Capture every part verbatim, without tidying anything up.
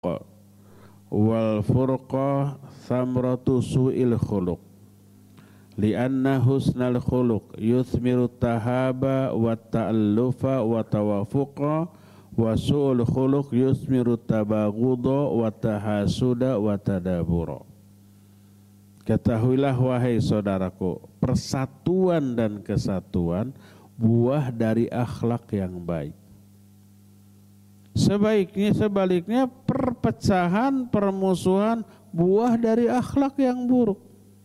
wal furqah thamratu su'il khuluq lianna husnal khuluq yuthmiru tahaba wa ta'allufa wa tawafuqa wa su'ul khuluq yuthmiru tabaghudha wa tahasuda wa tadabura. Ketahuilah wahai saudaraku, persatuan dan kesatuan buah dari akhlak yang baik. Sebaiknya sebaliknya perpecahan, permusuhan buah dari akhlak yang buruk.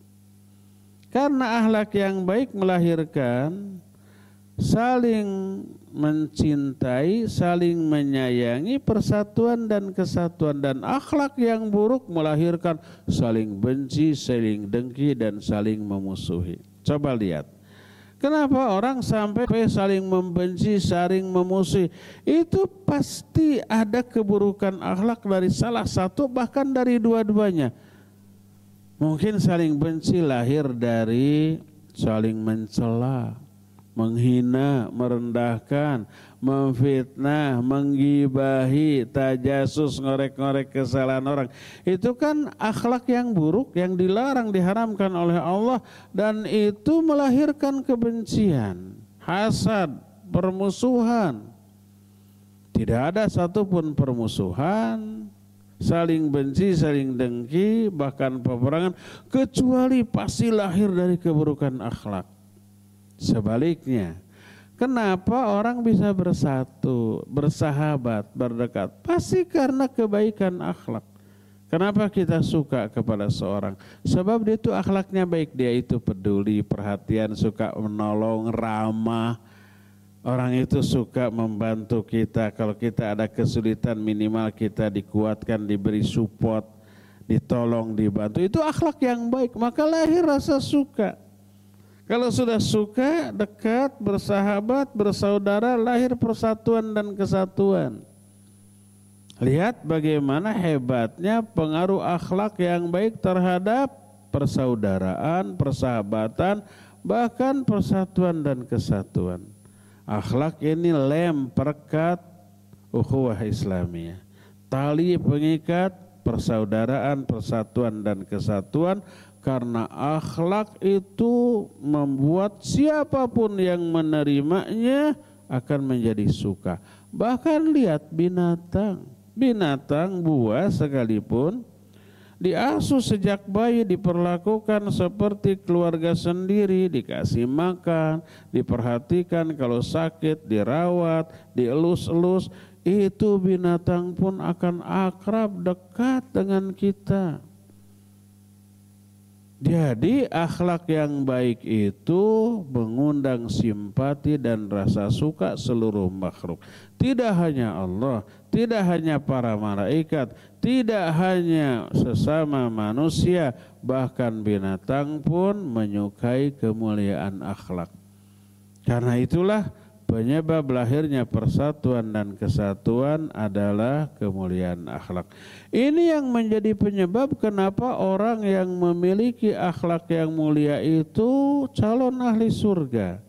Karena akhlak yang baik melahirkan saling mencintai, saling menyayangi, persatuan dan kesatuan, dan akhlak yang buruk melahirkan saling benci, saling dengki dan saling memusuhi. Coba lihat. Kenapa orang sampai saling membenci, saling memusuhi? Itu pasti ada keburukan akhlak dari salah satu, bahkan dari dua-duanya. Mungkin saling benci lahir dari saling mencela, menghina, merendahkan, memfitnah, menggibahi, tajasus, ngorek-ngorek kesalahan orang. Itu kan akhlak yang buruk, yang dilarang, diharamkan oleh Allah, dan itu melahirkan kebencian, hasad, permusuhan. Tidak ada satupun permusuhan, saling benci, saling dengki, bahkan peperangan, kecuali pasti lahir dari keburukan akhlak. Sebaliknya, kenapa orang bisa bersatu, bersahabat, berdekat? Pasti karena kebaikan akhlak. Kenapa kita suka kepada seorang? Sebab dia itu akhlaknya baik, dia itu peduli, perhatian, suka menolong, ramah. Orang itu suka membantu kita. Kalau kita ada kesulitan, minimal kita dikuatkan, diberi support, ditolong, dibantu. Itu akhlak yang baik, maka lahir rasa suka. Kalau sudah suka, dekat, bersahabat, bersaudara, lahir persatuan dan kesatuan. Lihat bagaimana hebatnya pengaruh akhlak yang baik terhadap persaudaraan, persahabatan, bahkan persatuan dan kesatuan. Akhlak ini lem perekat ukhuwah Islamiyah, tali pengikat persaudaraan, persatuan dan kesatuan. Karena akhlak itu membuat siapapun yang menerimanya akan menjadi suka. Bahkan lihat binatang, binatang buas sekalipun diasuh sejak bayi, diperlakukan seperti keluarga sendiri, dikasih makan, diperhatikan, kalau sakit dirawat, dielus-elus, itu binatang pun akan akrab, dekat dengan kita. Jadi akhlak yang baik itu mengundang simpati dan rasa suka seluruh makhluk. Tidak hanya Allah, tidak hanya para malaikat, tidak hanya sesama manusia, bahkan binatang pun menyukai kemuliaan akhlak. Karena itulah penyebab lahirnya persatuan dan kesatuan adalah kemuliaan akhlak. Ini yang menjadi penyebab kenapa orang yang memiliki akhlak yang mulia itu calon ahli surga.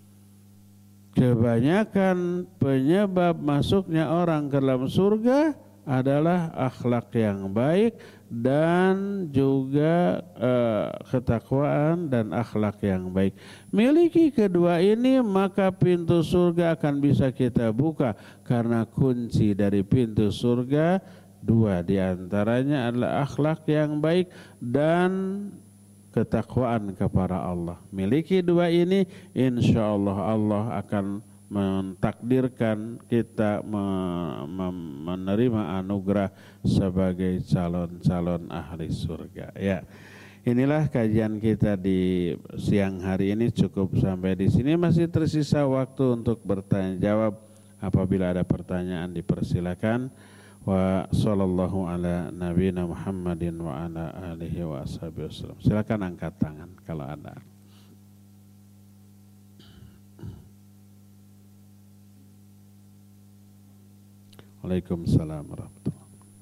Kebanyakan penyebab masuknya orang ke dalam surga adalah akhlak yang baik dan juga uh, ketakwaan dan akhlak yang baik. Miliki kedua ini, maka pintu surga akan bisa kita buka, karena kunci dari pintu surga dua, diantaranya adalah akhlak yang baik dan ketakwaan kepada Allah. Miliki dua ini, insya Allah Allah akan mentakdirkan kita menerima anugerah sebagai calon-calon ahli surga. Ya, inilah kajian kita di siang hari ini, cukup sampai di sini. Masih tersisa waktu untuk bertanya jawab. Apabila ada pertanyaan dipersilakan. Wa sallallahu ala nabiyina Muhammadin wa ala alihi wa ashabihi wasallam. Silakan angkat tangan kalau ada. Waalaikumsalam warahmatullahi wabarakatuh.